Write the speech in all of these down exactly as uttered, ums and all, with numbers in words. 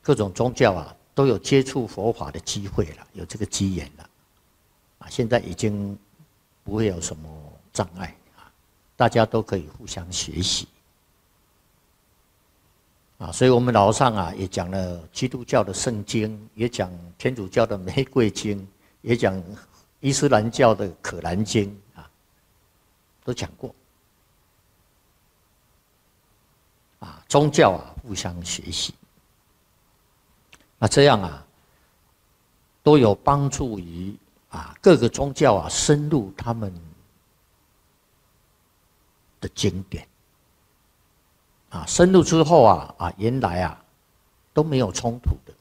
各种宗教啊都有接触佛法的机会了，有这个机缘了，啊，现在已经不会有什么障碍啊，大家都可以互相学习。啊，所以我们老上啊也讲了基督教的圣经，也讲天主教的玫瑰经，也讲伊斯兰教的可兰经啊，都讲过。啊，宗教啊互相学习，那这样啊都有帮助于啊各个宗教啊深入他们的经典。啊，深入之后啊，啊，原来啊都没有冲突的，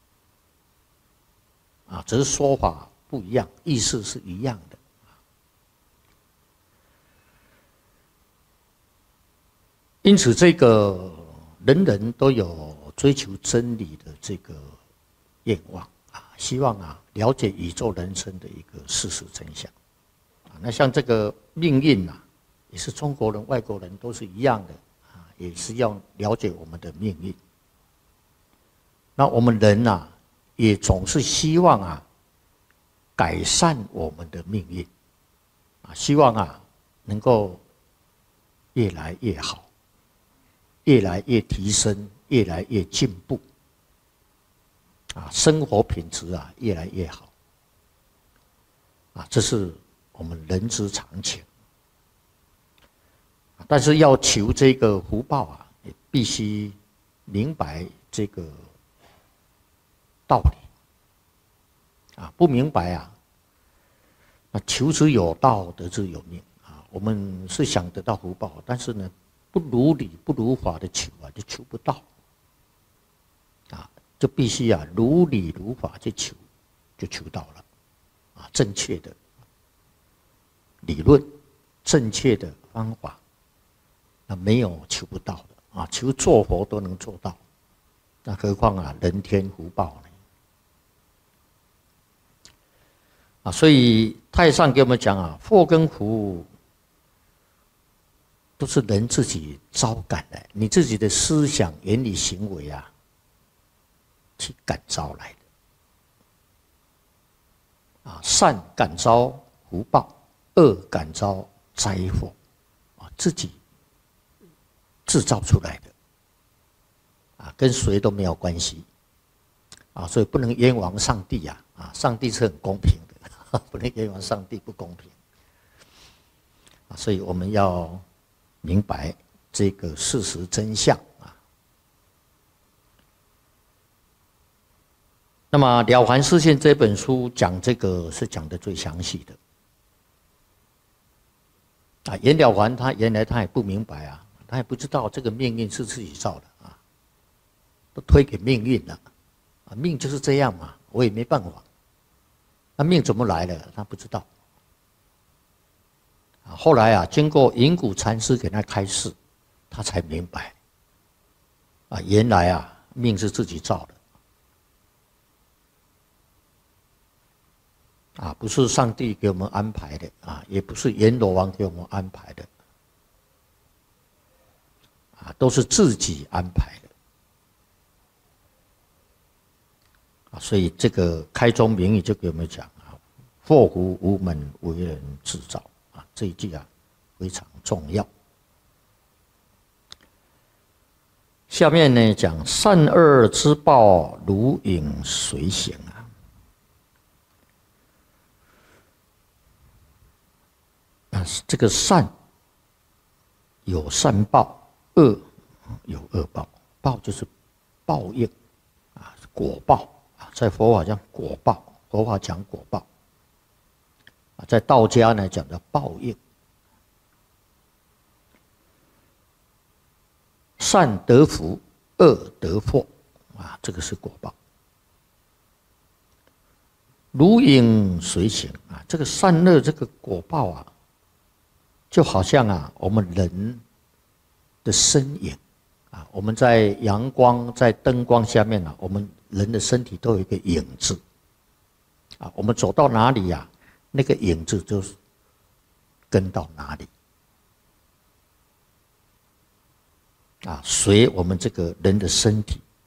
啊，只是说法不一样，意思是一样的。因此，这个人人都有追求真理的这个愿望啊，希望啊了解宇宙人生的一个事实真相。啊，那像这个命运啊，也是中国人、外国人都是一样的。也是要了解我们的命运。那我们人啊，也总是希望啊，改善我们的命运，啊，希望啊，能够越来越好，越来越提升，越来越进步，啊，生活品质啊越来越好，啊，这是我们人之常情。但是要求这个福报啊，也必须明白这个道理啊，不明白啊，那求之有道，得之有命啊。我们是想得到福报，但是呢，不如理不如法的求啊，就求不到啊，就必须啊如理如法去求，就求到了啊，正确的理论，正确的方法。那没有求不到的啊，求做佛都能做到，那何况啊人天福报呢？啊，所以太上给我们讲啊，祸跟福都是人自己招感的，你自己的思想、言语、行为啊，去感召来的。啊，善感召福报，恶感召灾祸，啊，自己制造出来的，啊，跟谁都没有关系，啊，所以不能冤枉上帝呀，啊，上帝是很公平的，不能冤枉上帝不公平，啊，所以我们要明白这个事实真相啊。那么《了凡四训》这本书讲这个是讲的最详细的，啊，袁了凡他原来他也不明白啊。他也不知道这个命运是自己造的啊，都推给命运了，啊，命就是这样嘛，我也没办法。那命怎么来的？他不知道。啊，后来啊，经过云谷禅师给他开示，他才明白。啊，原来啊，命是自己造的，啊，不是上帝给我们安排的啊，也不是阎罗王给我们安排的。啊，都是自己安排的啊，所以这个开宗明义就给我们讲啊，祸福无门，为人自造啊，这一句啊非常重要。下面呢讲善恶之报，如影随形啊。啊，这个善有善报。恶有恶报，报就是报应啊，果报啊，在佛法讲果报，佛法讲果报啊，在道家呢讲的报应。善得福，恶得祸啊，这个是果报。如影随形啊，这个善恶这个果报啊，就好像啊我们人的身影啊，我们在阳光、在灯光下面啊，我们人的身体都有一个影子啊，我们走到哪里呀、啊，那个影子就是跟到哪里啊，随我们这个人的身体